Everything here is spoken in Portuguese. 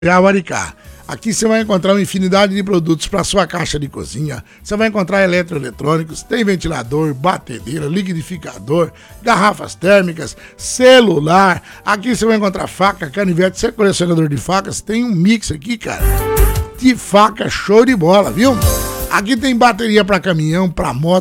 Javaricá. Aqui você vai encontrar uma infinidade de produtos para sua caixa de cozinha. Você vai encontrar eletroeletrônicos, tem ventilador, batedeira, liquidificador, garrafas térmicas, celular. Aqui você vai encontrar faca, canivete. Você é colecionador de facas, tem um mix aqui, cara, de faca show de bola, viu? Aqui tem bateria para caminhão, para moto.